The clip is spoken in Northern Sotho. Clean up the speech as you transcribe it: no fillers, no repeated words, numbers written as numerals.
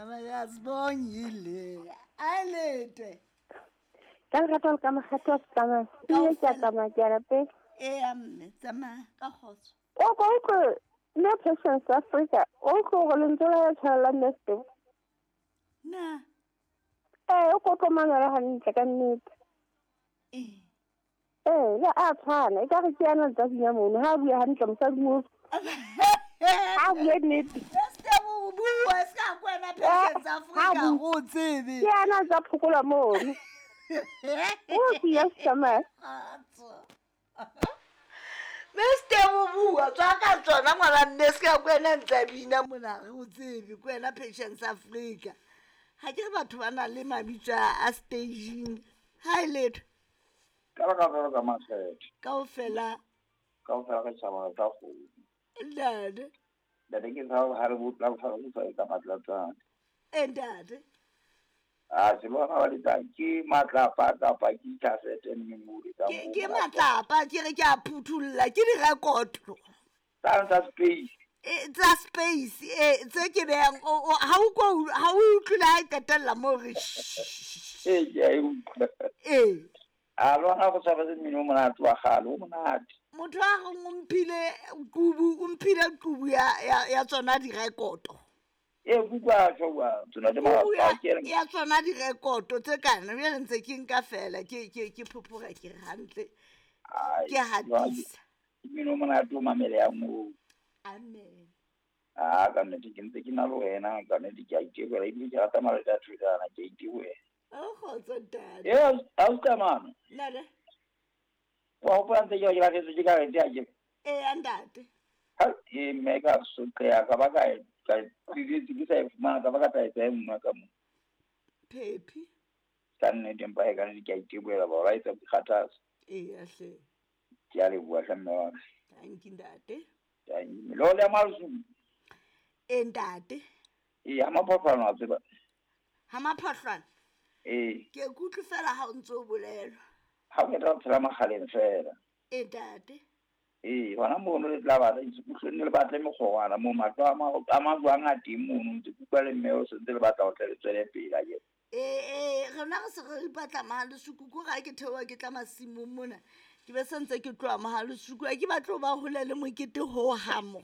Sibongile. Alete. Kalgato ka magatho tsama. Ke tsa tsama jara pe. Mme tsama ka khotso. O no Patience Africa. O go go lentela tshala neste. Na. O go mangala hantle ka nnete. Ya a tshwana. Ka re tsena tsa nya mono. Ha bua hantle mosadi mo. Ha bua nnete. Stebo bua ska kwena Patience Africa go tsebe. Ke ana tsa phukola mono. O ke ya tsama. Stebo bua tswa ka tsona ngwana nne ska kwena ntsabina mona go tsebe kwena Patience Africa. Ha ke batho bana le mabitsa a staging. Hi let. Ka maset. Kaofela Ka tsama ka go. Dad. Dad ke sa ha re botla fa go sa ka matlatsa. Dad. Se lo ga le tla ke matlapa ka pa ke tsa seten memori ka mo. Ke matlapa ke re ke a phuthulla ke di record. Tsa space. Tsa space tse ke beng ha o utlwela ha qetella mo re ya utlwa. A lo ga go sa ba mmino mona twa galo monate. Motho a go ngomphile kubu ya tsona di record. Bua tšwa tsona de mara ya tsona di record tse kana bjale ntse ke nka fela ke phophoga ke hantle ke hatisa mmino monate o mamele ya mo. Amen. Ka nnete ke ntse ke na le wena ka nnete ke a itebela ebile ke rata mare tsa thutana ke itebela. Kgotso Dad. A o tsamana. Nale. Wa o planta yo ya ke se ka re dia ke. Andate. Mega so ke ya ka ba ka ke sa fumana ka ba ka tsa mo ka mo. Pepi. Ka nnete mpa e ka ne ke a itebela ba ra itse khathasa. Hle. Ke a le bua hle mme wa. Thank you Ndate. Lo le malusu. Ndate. Ha maphohlwana a tseba. Ha maphohlwana. Ke kutlu fela ha o ntse o bolelwa. Ha ke tla tsela magaleng fela. Ndate. Wana mono le tla ba itse go hlone le batle megogwana mo matlo a mabuang a teng mono ntse kupa le mme o sentse le batla go tle tswele pele a je. Rona go se re batla mahalosuku ko ga ke thewa ke tla masimong mona ke be sentse ke tloa mahalosuku a ke batla o ba hole le mokete ho hamo